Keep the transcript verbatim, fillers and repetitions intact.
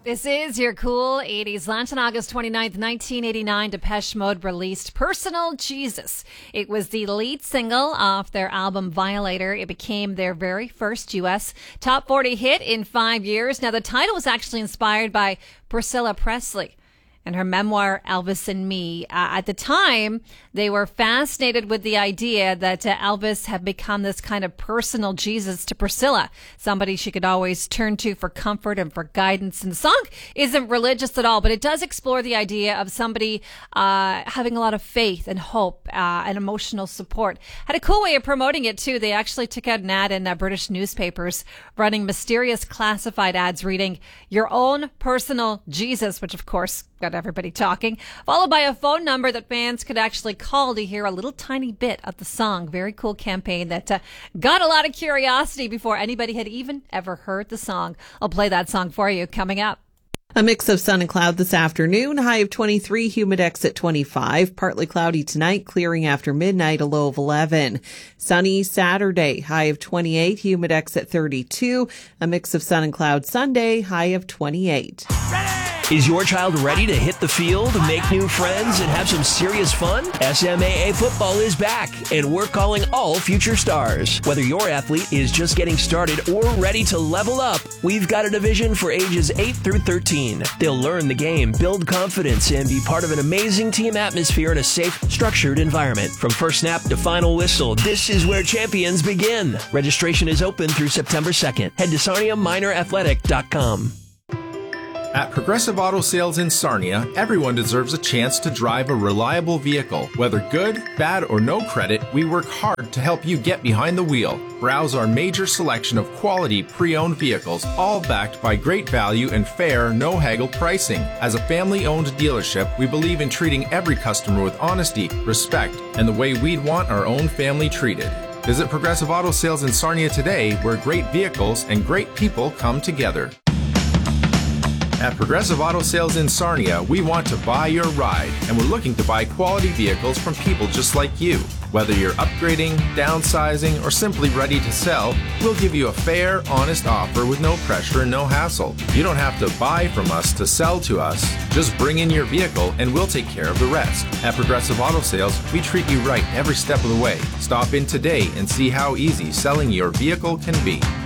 This is your cool eighties. Launched on August twenty-ninth, nineteen eighty-nine, Depeche Mode released Personal Jesus. It was the lead single off their album Violator. It became their very first U S top forty hit in five years. Now, the title was actually inspired by Priscilla Presley and her memoir, Elvis and Me. Uh, at the time, they were fascinated with the idea that uh, Elvis had become this kind of personal Jesus to Priscilla, somebody she could always turn to for comfort and for guidance. And the song isn't religious at all, but it does explore the idea of somebody uh, having a lot of faith and hope uh, and emotional support. Had a cool way of promoting it, too. They actually took out an ad in uh, British newspapers running mysterious classified ads reading, "Your own personal Jesus," which, of course, got everybody talking, followed by a phone number that fans could actually call to hear a little tiny bit of the song. Very cool campaign that uh, got a lot of curiosity before anybody had even ever heard the song. I'll play that song for you coming up. A mix of sun and cloud this afternoon, high of twenty-three, humidex at twenty-five, partly cloudy tonight, clearing after midnight, a low of eleven. Sunny Saturday, high of twenty-eight, humidex at thirty-two, a mix of sun and cloud Sunday, high of twenty-eight. Ready! Is your child ready to hit the field, make new friends, and have some serious fun? S M A A football is back, and we're calling all future stars. Whether your athlete is just getting started or ready to level up, we've got a division for ages eight through thirteen. They'll learn the game, build confidence, and be part of an amazing team atmosphere in a safe, structured environment. From first snap to final whistle, this is where champions begin. Registration is open through September second. Head to sarnia minor athletic dot com. At Progressive Auto Sales in Sarnia, everyone deserves a chance to drive a reliable vehicle. Whether good, bad, or no credit, we work hard to help you get behind the wheel. Browse our major selection of quality pre-owned vehicles, all backed by great value and fair, no-haggle pricing. As a family-owned dealership, we believe in treating every customer with honesty, respect, and the way we'd want our own family treated. Visit Progressive Auto Sales in Sarnia today, where great vehicles and great people come together. At Progressive Auto Sales in Sarnia, we want to buy your ride, and we're looking to buy quality vehicles from people just like you. Whether you're upgrading, downsizing, or simply ready to sell, we'll give you a fair, honest offer with no pressure and no hassle. You don't have to buy from us to sell to us. Just bring in your vehicle and we'll take care of the rest. At Progressive Auto Sales, we treat you right every step of the way. Stop in today and see how easy selling your vehicle can be.